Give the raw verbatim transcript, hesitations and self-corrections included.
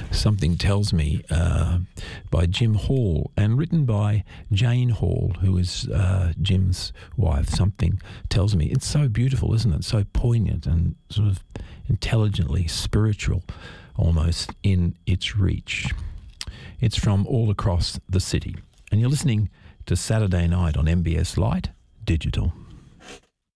Something Tells Me uh, by Jim Hall and written by Jane Hall, who is uh, Jim's wife. Something Tells Me. It's so beautiful, isn't it? So poignant and sort of intelligently spiritual almost in its reach. It's from all across the city. And you're listening to Saturday Night on M B S Light Digital.